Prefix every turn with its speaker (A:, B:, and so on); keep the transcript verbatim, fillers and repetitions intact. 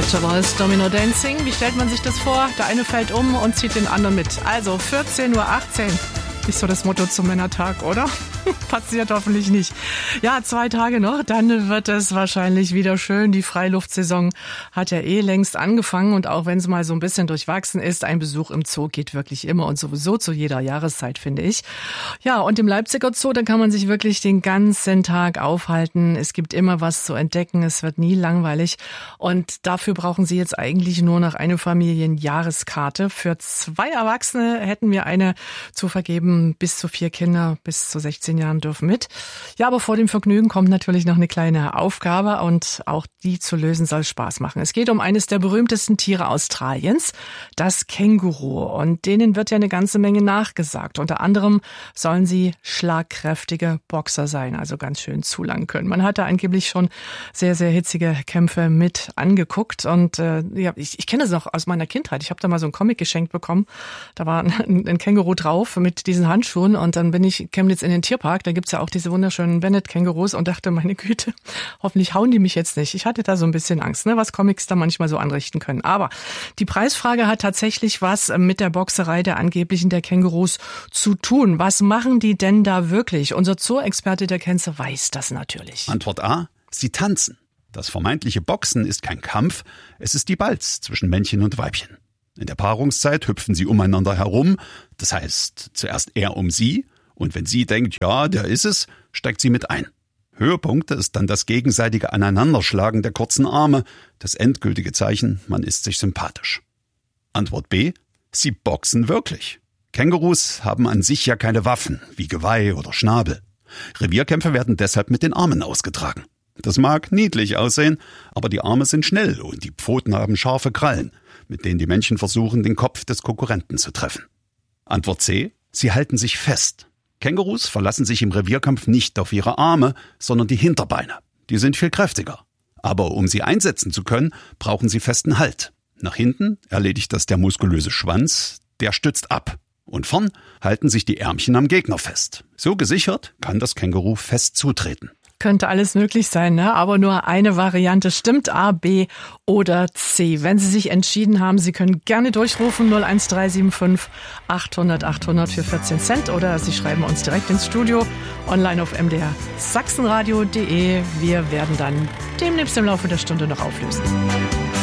A: Future Boys, Domino Dancing. Wie stellt man sich das vor? Der eine fällt um und zieht den anderen mit. Also vierzehn Uhr achtzehn. Nicht so das Motto zum Männertag, oder? Passiert hoffentlich nicht. Ja, zwei Tage noch, dann wird es wahrscheinlich wieder schön. Die Freiluftsaison hat ja eh längst angefangen und auch wenn es mal so ein bisschen durchwachsen ist, ein Besuch im Zoo geht wirklich immer und sowieso zu jeder Jahreszeit, finde ich. Ja, und im Leipziger Zoo, da kann man sich wirklich den ganzen Tag aufhalten. Es gibt immer was zu entdecken, es wird nie langweilig und dafür brauchen Sie jetzt eigentlich nur noch eine Familienjahreskarte. Für zwei Erwachsene hätten wir eine zu vergeben. Bis zu vier Kinder bis zu sechzehn Jahren dürfen mit. Ja, aber vor dem Vergnügen kommt natürlich noch eine kleine Aufgabe und auch die zu lösen soll Spaß machen. Es geht um eines der berühmtesten Tiere Australiens, das Känguru. Und denen wird ja eine ganze Menge nachgesagt. Unter anderem sollen sie schlagkräftige Boxer sein, also ganz schön zulangen können. Man hat da angeblich schon sehr, sehr hitzige Kämpfe mit angeguckt. Und äh, ja, ich, ich kenne das noch aus meiner Kindheit. Ich habe da mal so einen Comic geschenkt bekommen. Da war ein, ein Känguru drauf mit diesen Handschuhen und dann bin ich Chemnitz in den Tierpark, da gibt's ja auch diese wunderschönen Bennett-Kängurus und dachte, meine Güte, hoffentlich hauen die mich jetzt nicht. Ich hatte da so ein bisschen Angst, ne, was Comics da manchmal so anrichten können. Aber die Preisfrage hat tatsächlich was mit der Boxerei der angeblichen der Kängurus zu tun. Was machen die denn da wirklich? Unser Zoo-Experte, der Kenze, weiß das natürlich.
B: Antwort A, sie tanzen. Das vermeintliche Boxen ist kein Kampf, es ist die Balz zwischen Männchen und Weibchen. In der Paarungszeit hüpfen sie umeinander herum, das heißt zuerst er um sie und wenn sie denkt, ja, der ist es, steigt sie mit ein. Höhepunkt ist dann das gegenseitige Aneinanderschlagen der kurzen Arme, das endgültige Zeichen, man ist sich sympathisch. Antwort B, sie boxen wirklich. Kängurus haben an sich ja keine Waffen, wie Geweih oder Schnabel. Revierkämpfe werden deshalb mit den Armen ausgetragen. Das mag niedlich aussehen, aber die Arme sind schnell und die Pfoten haben scharfe Krallen, mit denen die Männchen versuchen, den Kopf des Konkurrenten zu treffen. Antwort C, sie halten sich fest. Kängurus verlassen sich im Revierkampf nicht auf ihre Arme, sondern die Hinterbeine. Die sind viel kräftiger. Aber um sie einsetzen zu können, brauchen sie festen Halt. Nach hinten erledigt das der muskulöse Schwanz, der stützt ab. Und vorn halten sich die Ärmchen am Gegner fest. So gesichert kann das Känguru fest zutreten.
A: Könnte alles möglich sein, ne? Aber nur eine Variante stimmt, A, B oder C. Wenn Sie sich entschieden haben, Sie können gerne durchrufen null eins drei sieben fünf achthundert achthundert für vierzehn Cent oder Sie schreiben uns direkt ins Studio online auf m d r sachsenradio punkt d e. Wir werden dann demnächst im Laufe der Stunde noch auflösen.